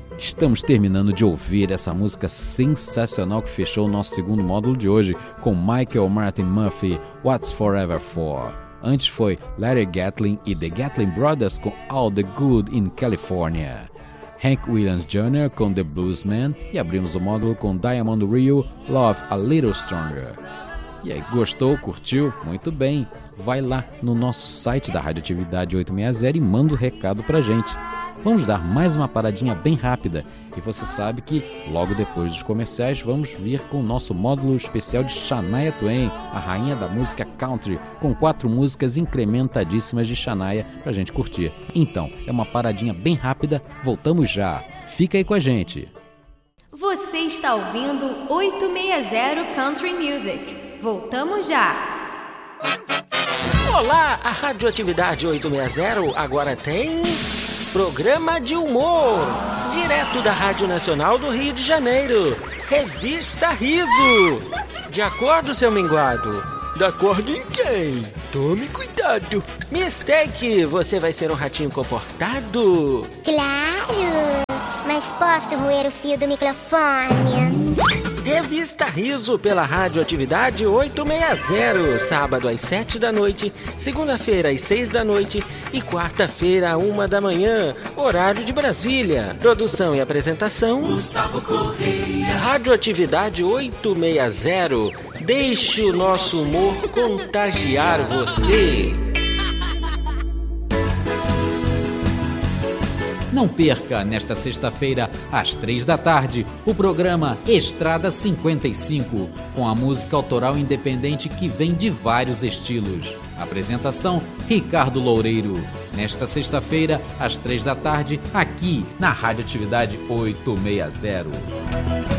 Estamos terminando de ouvir essa música sensacional que fechou o nosso segundo módulo de hoje com Michael Martin Murphey, What's Forever For. Antes foi Larry Gatlin e The Gatlin Brothers com All the Good in California. Hank Williams Jr. com The Bluesman e abrimos o módulo com Diamond Rio, Love a Little Stronger. E aí, gostou? Curtiu? Muito bem! Vai lá no nosso site da Radioatividade 860 e manda um recado pra gente. Vamos dar mais uma paradinha bem rápida e você sabe que logo depois dos comerciais vamos vir com o nosso módulo especial de Shania Twain, a rainha da música country, com 4 músicas incrementadíssimas de Shania pra gente curtir. Então, é uma paradinha bem rápida, voltamos já. Fica aí com a gente. Você está ouvindo 860 Country Music. Voltamos já! Olá, a Radioatividade 860 agora tem programa de humor, direto da Rádio Nacional do Rio de Janeiro, Revista Riso. De acordo, seu minguado? De acordo em quem? Tome cuidado. Mistake, você vai ser um ratinho comportado? Claro, mas posso roer o fio do microfone? Revista Riso pela Radioatividade 860, sábado às 7 da noite, segunda-feira às 6 da noite e quarta-feira à 1 da manhã, horário de Brasília. Produção e apresentação, Gustavo Correia. Radioatividade 860, deixe o nosso humor contagiar você. Não perca, nesta sexta-feira, às 3 da tarde, o programa Estrada 55, com a música autoral independente que vem de vários estilos. Apresentação, Ricardo Loureiro. Nesta sexta-feira, às 3 da tarde, aqui na Radioatividade 860.